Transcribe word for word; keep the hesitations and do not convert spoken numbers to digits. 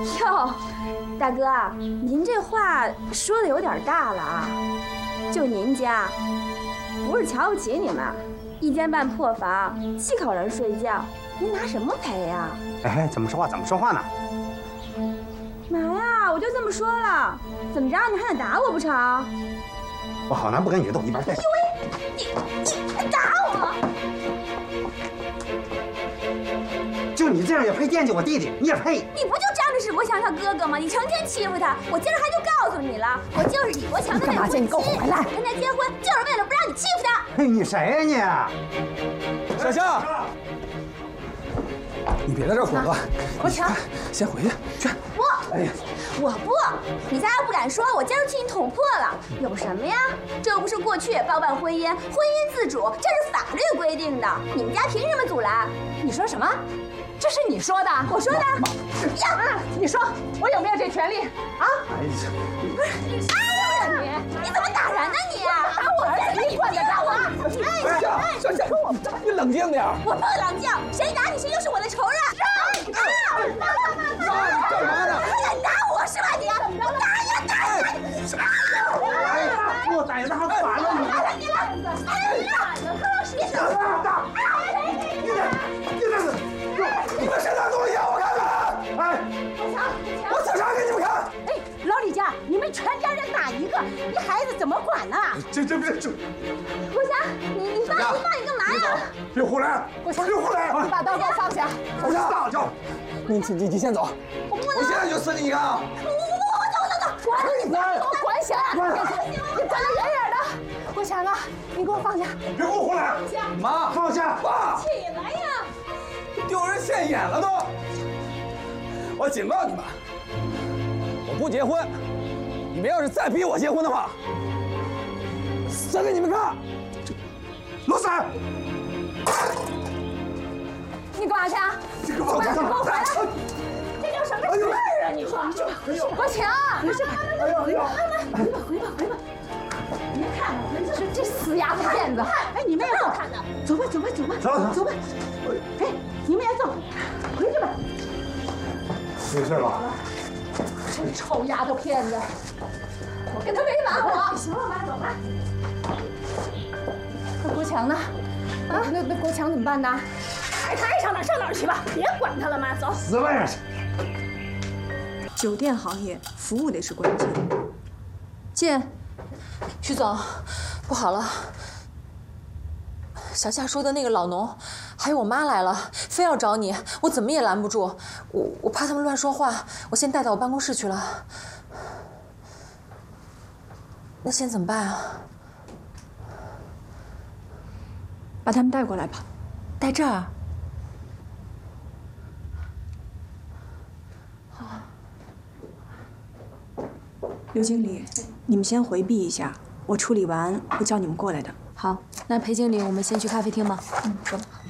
哟，大哥，您这话说的有点大了啊！就您家，不是瞧不起你们，一间半破房，七口人睡觉，您拿什么赔呀？ 哎，怎么说话？怎么说话呢？ 妈呀，我就这么说了，怎么着？你还想打我不成？ 我好男不跟女斗，一边带。 呦喂，你你还打我！ 就你这样也配惦记我弟弟？你也配？ 你不就仗着史国强他哥哥吗？你成天欺负他，我今儿还就告诉你了，我就是李国强的未婚妻。你给我回来！跟他结婚就是为了不让你欺负他。 嘿，你谁呀你？ 小香，你别在这儿混了， 国强， 先回去去。 不，哎呀，我不，你再要不敢说，我今儿就替你捅破了。有什么呀？这又不是过去包办婚姻，婚姻自主，这是法律规定的，你们家凭什么阻拦？ 你说什么？这是你说的？ 我说的。 呀，你说我有没有这权利啊？ 哎呀， 不是，哎呀你，你怎么打人呢你？ 打我儿子，你管得着啊？ 哎呀，小香，你冷静点。 我不冷静，谁打你谁就是我的仇人。让！ 你干嘛呢？ 还敢打我是吧你？我打呀打呀！ 哎呀，我崽子还反了你！ 打你了！哎呀，别打了！ 打！你这，你这， 你们身上东西我看看！ 哎， 我警察给你们看！ 哎，老李家，你们全家人打一个，你孩子怎么管呢？ 这这这这， 国强，你你放你放你干嘛呀？ 别胡来！ 国强， 别胡来！ 你把刀给我放下。 我大叫！ 你你你先走， 我不能！ 我现在就撕给你看啊！ 我我我我走走走！ 管你管！给我管起来！你管得远远的！国强啊，你给我放下！ 别给我胡来！ 妈， 放下！ 爸， 起来呀！ 丢人现眼了都！我警告你们，我不结婚，你们要是再逼我结婚的话，死给你们看！ 老三， 你干嘛去啊？ 这个我给我回来！ 这叫什么事儿啊？你说，你说， 国强，没事吧？ 哎呦哎呦！ 回吧回吧回吧！别看了，这这死丫头片子！哎，你们也走，看的。走吧走吧走吧走走走吧！哎，你们也走，回去吧。 没事吧？ 这臭丫头片子，我跟他没完！我行了，妈，走吧。那国强呢？啊，那那国强怎么办呢？ 爱他爱上哪儿上哪儿去吧，别管他了，妈，走。 死外面去！ 酒店行业服务得是关键。 进，徐总，不好了，小夏说的那个老农，还有我妈来了，非要找你，我怎么也拦不住。我我怕他们乱说话，我先带到我办公室去了。那现在怎么办啊？ 把他们带过来吧。 带这儿？ 刘经理，你们先回避一下，我处理完会叫你们过来的。 好，那裴经理，我们先去咖啡厅吧。 嗯，走吧。